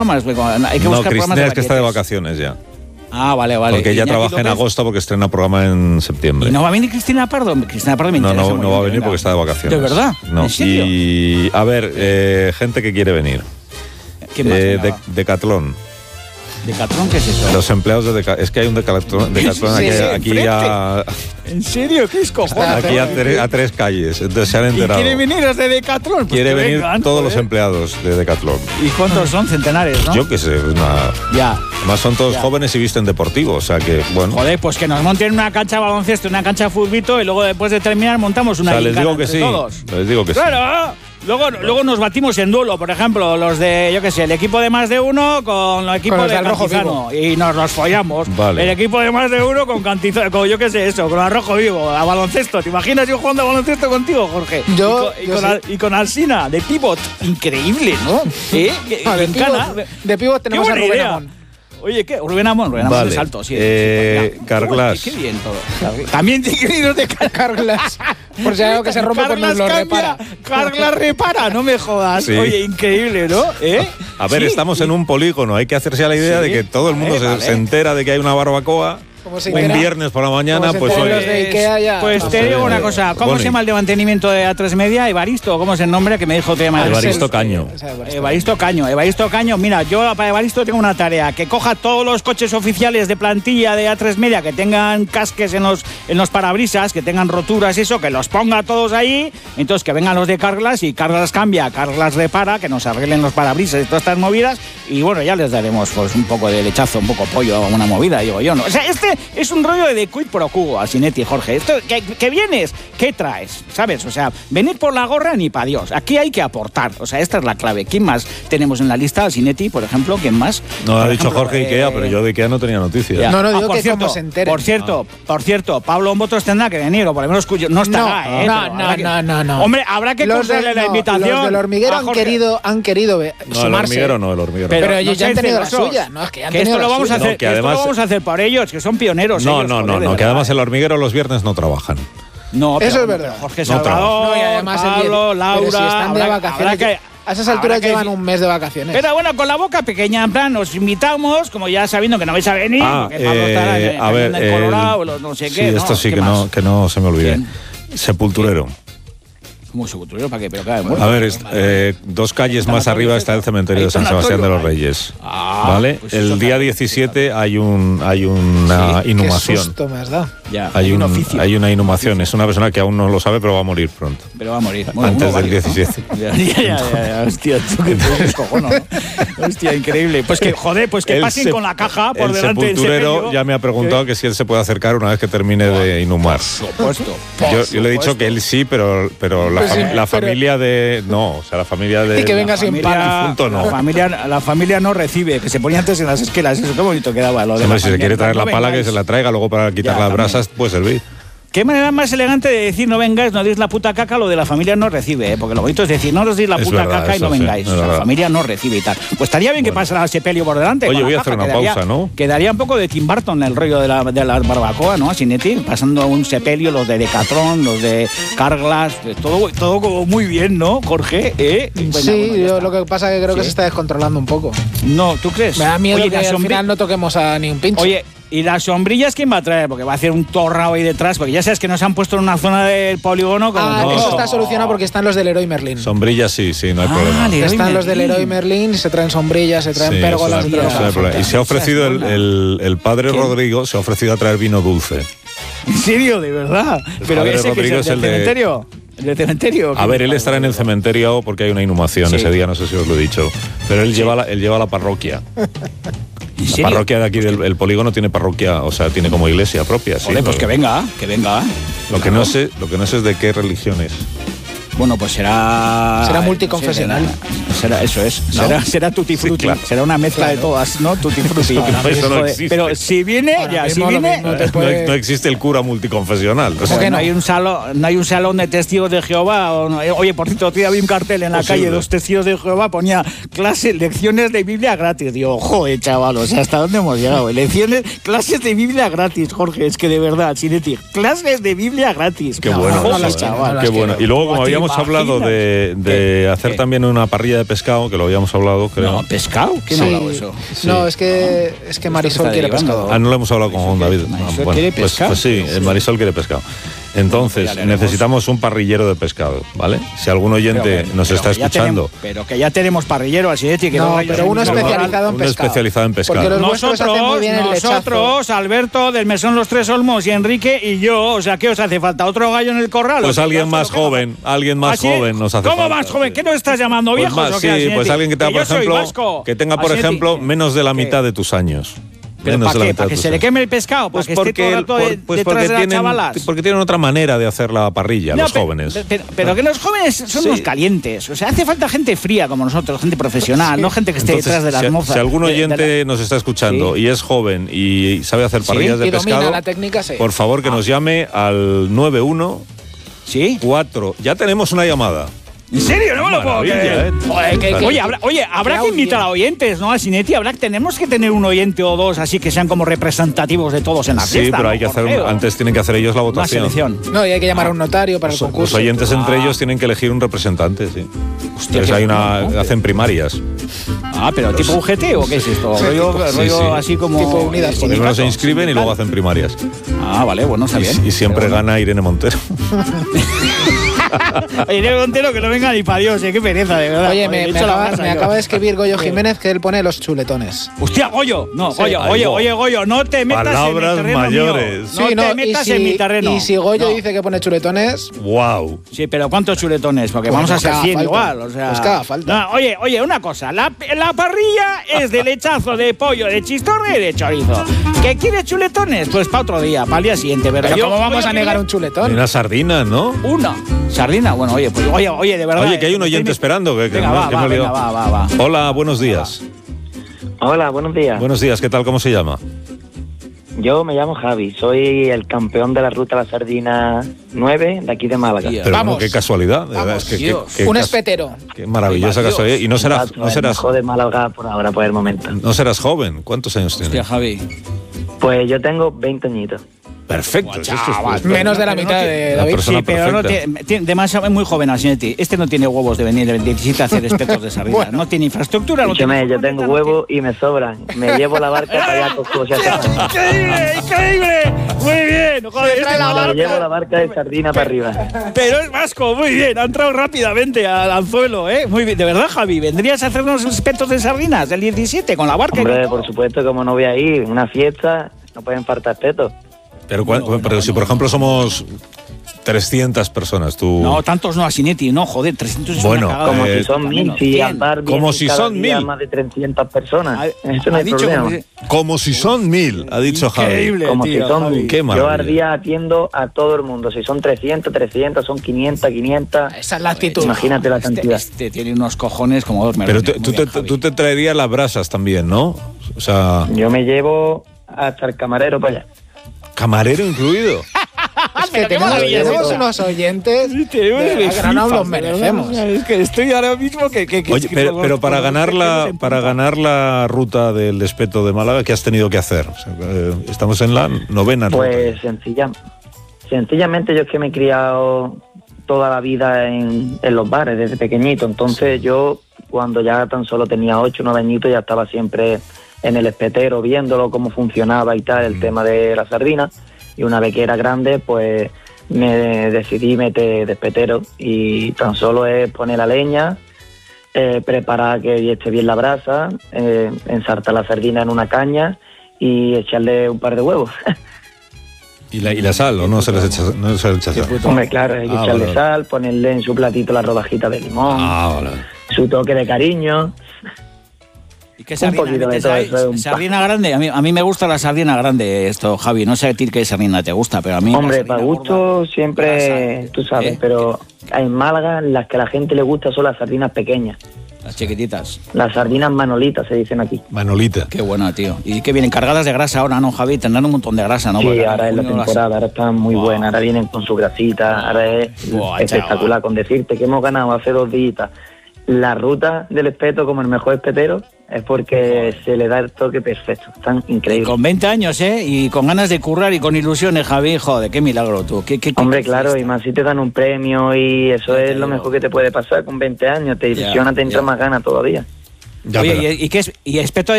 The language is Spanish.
Hay que buscar programas Cristina de es que está de varietés. vacaciones ya. Ah, vale. Porque ella Iñaki trabaja en López. agosto porque estrena programa en septiembre. ¿Y no va a venir Cristina Pardo? Cristina Pardo me interesa. No muy va a bien, venir venga. porque está de vacaciones. ¿De verdad? No. ¿En serio? Y a ver, gente que quiere venir. ¿Quién más? Venga, va. Decathlon. ¿Decathlon qué es eso? Los empleados de Decathlon. Es que hay un Decathlon aquí ya. ¿En serio? ¿Qué es cojones? Aquí a 3 calles. Entonces se han ¿Y enterado. quiere venir los de Decathlon? Pues Quiere que venir vengan, todos los joder. empleados de Decathlon. ¿Y cuántos son? Centenares, ¿no? Yo qué sé, Ya. además son todos Ya. jóvenes y visten deportivo, o sea que, bueno. Joder, pues que nos monten una cancha de baloncesto, una cancha de futbito y luego después de terminar montamos O una sea, les gincana digo que entre sí. todos. Les digo que sí. Claro. Luego nos batimos en duelo, por ejemplo, los de, yo qué sé, el equipo de más de uno con el equipo Con los de del Rojo Cantizano y nos los follamos. Vale. El equipo de más de uno con Cantizano, con yo qué sé eso, con el Rojo Vivo, a baloncesto. ¿Te imaginas yo jugando a baloncesto contigo, Jorge? Yo Y con Alsina, de pivot. Increíble, ¿no? No, de Gincana. pivot- de pivot tenemos Qué a buena Rubén idea. Amón. Oye, ¿qué? Rubén Amón Vale. es alto, sí. Carglass. Qué bien todo. También te queridos de Carglass. Por si hay algo que se rompe, pues nos lo repara. Carglass repara, no me jodas. Sí. Oye, increíble, ¿no? A ver, Sí, estamos sí. en un polígono, hay que hacerse a la idea Sí. de que todo el mundo Vale. se entera de que hay una barbacoa. Como se Un entera- viernes por la mañana, como se pues enteran oye. los de Ikea ya. Pues te digo una cosa, ¿cómo Boni. se llama el de mantenimiento de A3 Media? Evaristo, ¿cómo es el nombre que me dijo te llama? Evaristo Caño. Evaristo Caño, mira, yo para Evaristo tengo una tarea, que coja todos los coches oficiales de plantilla de A3 Media que tengan casques en los parabrisas, que tengan roturas y eso, que los ponga todos ahí, entonces que vengan los de Carglass y Carglass cambia, Carglass repara, que nos arreglen los parabrisas y todas estas movidas y bueno, ya les daremos pues un poco de lechazo, un poco pollo, una movida, digo yo, ¿no? O sea, este es un rollo de quid pro quo, Alsinetti, Jorge. Esto, que vienes, ¿qué traes? ¿Sabes? O sea, venir por la gorra ni para Dios. Aquí hay que aportar. O sea, esta es la clave. ¿Quién más tenemos en la lista? Alsinetti, por ejemplo. ¿Quién más? No, Por ha dicho ejemplo, Jorge Ikea, pero yo de Ikea no tenía noticias. ya. No, digo por que cierto, como se enteren. Por cierto, Pablo Botos tendrá que venir, o por lo menos no estará, No, ¿eh? no, Pero no, habrá que- no. Hombre, habrá que concederle la invitación. Los del hormiguero a han Jorge. querido No, el sumarse. hormiguero no, el hormiguero. Pero ellos ya han seáis tenido la celosos. suya. No, es que ya han Que tenido esto la lo vamos a suya. hacer, No, que que esto además- lo vamos a hacer por ellos, que son pioneros. No, ellos, no, joder, no, de que verdad, además el hormiguero los viernes no trabajan. No, Eso pero- es verdad. pero Jorge No Salvador, No, y además Pablo, Laura, pero si están de habrá- vacaciones. habrá que- A esas habrá alturas que llevan decir- un mes de vacaciones. Pero bueno, con la boca pequeña, en plan, os invitamos, como ya sabiendo que no vais a venir, porque Pablo estará en el Colorado, no sé sí, qué, ¿no? esto sí ¿Qué que más? no se me olvide. ¿Quién? Sepulturero. ¿Cómo sepulturero? ¿Para qué? Pero claro, A ver, 2 calles más arriba está el cementerio de San Sebastián de los Reyes. Ah, ¿Vale? pues eso El día también. 17 hay una Qué inhumación. susto me has dado. Ya, Hay un oficio. hay una inhumación. Es una persona que aún no lo sabe, pero va a morir pronto. Pero va a morir. Antes uno del varios, ¿no? 17. Ya. Hostia, tú que te descojono, ¿no? Hostia, increíble. Pues que, joder, pues que El pasen con la caja por el delante del sepulturero sepelio. ya me ha preguntado que si él se puede acercar una vez que termine de inhumar. Por supuesto. Yo le he dicho que él sí, pero Pues sí, la pero- familia de... No, o sea, la familia de... Y que venga sin pan. difunto no. La familia no recibe, que se ponía antes en las esquelas. Eso qué bonito quedaba. Lo de Hombre, la si se familia. quiere traer No la pala, que vengáis. se la traiga. Luego para quitar Ya, las también. brasas puede servir. Qué manera más elegante de decir no vengáis, no deis la puta caca, lo de la familia no recibe, ¿eh? Porque lo bonito es decir no os deis la Es puta verdad, caca y eso no sí, vengáis. es O sea, la verdad. familia no recibe y tal. Pues estaría bien que pasara ese pelio por delante. Oye, con la voy a caja, hacer una quedaría- pausa, ¿no? Quedaría un poco de Tim Burton el rollo de la barbacoa, ¿no? Sinetti, pasando un sepelio, los de Decathlon, los de Carglass, todo como muy bien, ¿no, Jorge? Bueno, Sí, bueno, ya yo está. lo que pasa es que creo que Sí. se está descontrolando un poco. No, ¿tú crees? Me da miedo Oye, que la al sombri- final no toquemos a ni un pincho. Oye, ¿y las sombrillas quién va a traer? Porque va a hacer un torrao ahí detrás, porque ya sabes que nos han puesto en una zona del polígono como... Ah, no. eso está solucionado porque están los del Leroy Merlin. Sombrillas sí, no hay problema. Leroy Están los del Merlin. Leroy Merlin, se traen sombrillas, se traen Sí, pérgolas. eso de no todo. hay problema. Y se ha ofrecido el padre ¿Quién? Rodrigo, se ha ofrecido a traer vino dulce. ¿En serio? ¿De verdad? ¿Pero padre ese que es Rodrigo el es del el de- cementerio? ¿El del cementerio? A ver, él estará en el cementerio porque hay una inhumación Sí. ese día, no sé si os lo he dicho. Pero él lleva la parroquia. ¿En La serio? parroquia de aquí del polígono tiene parroquia, o sea, tiene como iglesia propia. Sí, Joder, pues que venga, que venga. Lo que no sé es de qué religión es. Bueno, pues será... Será multiconfesional. Será, eso es. ¿No? Será tutti frutti. Sí, claro. Será una mezcla de todas, ¿no? Tutti frutti. Eso no Joder, existe. pero si viene, Ahora ya, si mismo lo viene... mismo te puede- No existe el cura multiconfesional. O sea, que No no? hay un salón de testigos de Jehová. Oye, por cierto, otro día vi un cartel en la Posible. calle, 2 testigos de Jehová, ponía lecciones de Biblia gratis. Digo, joder, chaval, o sea, ¿hasta dónde hemos llegado? Clases de Biblia gratis, Jorge, es que de verdad, Sinetti, clases de Biblia gratis. Qué bueno, no eso, las ¿eh? quiero, chaval. no Qué las bueno. quiero. Y luego, como había habíamos hablado de hacer también una parrilla de pescado, que lo habíamos hablado, creo. No, ¿pescado? ¿Quién ha hablado de eso? Sí. No, es que Marisol quiere pescado. Ah, no lo hemos hablado con Juan David. ¿Marisol quiere pescado? Pues sí, Marisol quiere pescado. Entonces, necesitamos un parrillero de pescado, ¿vale? Si algún oyente nos está escuchando... Pero que ya tenemos parrillero, así de que no, pero uno especializado en pescado. Uno especializado en pescado. Porque los vuestros hacen muy bien el lechazo. Nosotros, Alberto, del Mesón Los Tres Olmos y Enrique y yo, o sea, ¿qué os hace falta? ¿Otro gallo en el corral? Pues alguien más joven, joven nos hace falta. ¿Cómo más joven? ¿Qué nos estás llamando, pues viejos? Más, sí, pues alguien que tenga, por ejemplo, menos de la mitad de tus años. ¿Pero para qué? ¿Para que se le queme el pescado? ¿Para que esté todo el rato detrás de las chavalas? Porque tienen otra manera de hacer la parrilla, los jóvenes. Pero que los jóvenes son unos calientes. O sea, hace falta gente fría como nosotros, gente profesional, no gente que esté detrás de las mozas. Si algún oyente nos está escuchando y es joven y sabe hacer parrillas de pescado, la técnica, por favor que nos llame al 91 4. Ya tenemos una llamada. ¿En serio? No me lo puedo creer. Habrá que invitar a oyentes, ¿no? A Sinetti, tenemos que tener un oyente o dos así que sean como representativos de todos en la fiesta. Sí, pero hay que hacer antes tienen que hacer ellos la votación. No, y hay que llamar a un notario para el concurso. Los oyentes entre ellos tienen que elegir un representante, sí. Hostia, hacen primarias. Pero tipo UGT o qué es esto? Rollo así como tipo unidas. Primero se inscriben y luego hacen primarias. Vale, bueno, está bien. Y siempre gana Irene Montero. Irene Montero, que no venga ni para Dios, qué pereza, de verdad. Oye, me acaba de escribir Goyo Jiménez que él pone los chuletones. Hostia, Goyo, no, sí. Goyo, no te metas palabras en mi terreno mayores. mío. No te metas en mi terreno. Y si Goyo dice que pone chuletones... ¡Wow! Sí, pero ¿cuántos chuletones? Porque vamos a ser 100 igual, o sea... Pues cada falta. No, oye, una cosa, la parrilla es de lechazo de pollo, de chistorra y de chorizo. ¿Qué quieres chuletones? Pues para otro día, para el día siguiente. Pero ¿cómo vamos a negar un chuletón? Y una sardina, ¿no? Una sardina, bueno, oye, de verdad. Oye, que hay un oyente esperando. Venga, va. Hola, buenos días. Hola, buenos días. Buenos días, ¿qué tal? ¿Cómo se llama? Yo me llamo Javi, soy el campeón de la Ruta a la Sardina 9 de aquí de Málaga. Pero bueno, qué casualidad. Vamos, un espetero. Qué maravillosa casualidad. Y no serás... mejor de Málaga por ahora, por el momento. No serás joven. ¿Cuántos años tienes? Hostia, Javi. Pues yo tengo 20 añitos. Perfecto. Menos de la mitad de David. Sí, pero no tiene demasiado muy joven Asinetti. Este no tiene huevos de venir el 17 a hacer espetos de sardinas. Bueno. No tiene infraestructura. Yo tengo huevos y me sobran. Me llevo la barca para allá con cosas. ¡Increíble! Muy bien. Joder, me llevo la barca de sardina para arriba. Pero es vasco, muy bien. Ha entrado rápidamente al anzuelo, ¿eh? Muy bien. De verdad, Javi, ¿vendrías a hacernos espetos de sardinas del 17 con la barca? Hombre, por supuesto, como no voy a ir. Una fiesta, no pueden faltar espetos. Pero si, por ejemplo, somos 300 personas, tú... No, tantos no, Asinetti, no, joder, 300 es bueno, una cagada. Como si son 1000, si al bar como si son 1000. Más de 300 personas. Eso no hay problema. Como si son 1000, ha dicho Javi. Como si son 1000. Qué maravilla. Yo al día atiendo a todo el mundo. Si son 300, son 500. Esa es la actitud. Imagínate la cantidad. Este tiene unos cojones como dos melones. Pero tú te traerías las brasas también, ¿no? O sea... Yo me llevo hasta el camarero para allá. ¿Camarero incluido? Es que tenemos unos oyentes que no los merecemos. Es que estoy ahora mismo que oye, pero para ganar la ruta del espeto de Málaga, ¿qué has tenido que hacer? O sea, estamos en la 9ª ruta. Pues sencillamente yo es que me he criado toda la vida en los bares desde pequeñito. Entonces yo, cuando ya tan solo tenía 8 o 9 añitos, ya estaba siempre en el espetero viéndolo, cómo funcionaba y tal, el tema de la sardina. Y una vez que era grande, pues me decidí meter de espetero y tan solo es poner la leña, preparar que esté bien la brasa, ensartar la sardina en una caña y echarle un par de huevos. ¿Y la sal o no se les echa, sal? Hombre, claro, hay que echarle sal, ponerle en su platito la rodajita de limón, su toque de cariño. ¿Y qué sardina grande? A mí me gusta la sardina grande, esto, Javi. No sé a ti qué sardina te gusta, pero a mí... Hombre, para gusto siempre, tú sabes, pero en Málaga las que a la gente le gusta son las sardinas pequeñas. Las chiquititas. Las sardinas manolitas se dicen aquí. Manolita. Qué buena, tío. Y que vienen cargadas de grasa ahora, ¿no, Javi? Tendrán un montón de grasa, ¿no? Sí, ahora es la temporada, ahora están muy buenas. Ahora vienen con su grasita, ahora es espectacular. Con decirte que hemos ganado hace 2 días la ruta del espeto como el mejor espetero es porque se le da el toque perfecto. Están increíbles. Con 20 años, y con ganas de currar y con ilusiones, Javi, joder, qué milagro tú. Hombre, claro, y más si te dan un premio y eso es lo mejor que te puede pasar con 20 años. Te ilusiona, te entra más ganas todavía. Oye, ¿y qué es espeto